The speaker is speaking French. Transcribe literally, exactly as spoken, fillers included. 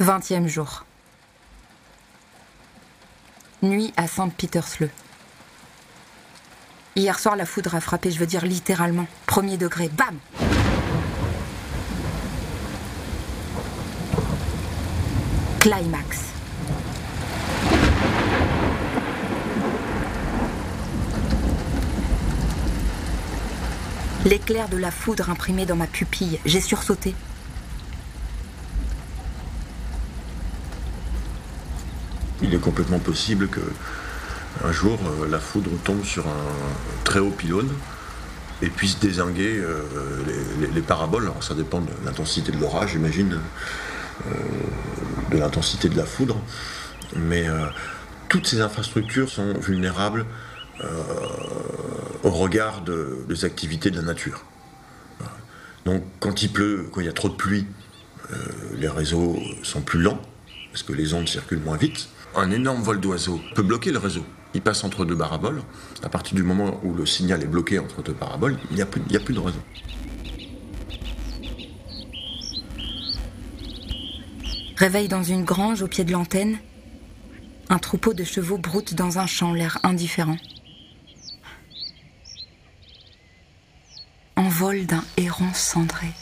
Vingtième jour. Nuit à Saint-Pietersloo. Hier soir, la foudre a frappé, je veux dire littéralement. Premier degré, bam! Climax. L'éclair de la foudre imprimé dans ma pupille, j'ai sursauté. Il est complètement possible que un jour euh, la foudre tombe sur un très haut pylône et puisse dézinguer euh, les, les, les paraboles. Alors ça dépend de l'intensité de l'orage, j'imagine, euh, de l'intensité de la foudre. Mais euh, toutes ces infrastructures sont vulnérables euh, au regard de, des activités de la nature. Donc quand il pleut, quand il y a trop de pluie, euh, les réseaux sont plus lents parce que les ondes circulent moins vite. Un énorme vol d'oiseaux peut bloquer le réseau. Il passe entre deux paraboles. À partir du moment où le signal est bloqué entre deux paraboles, il n'y a plus, il n'y a plus de réseau. Réveil dans une grange au pied de l'antenne. Un troupeau de chevaux broute dans un champ, l'air indifférent. Envol d'un héron cendré.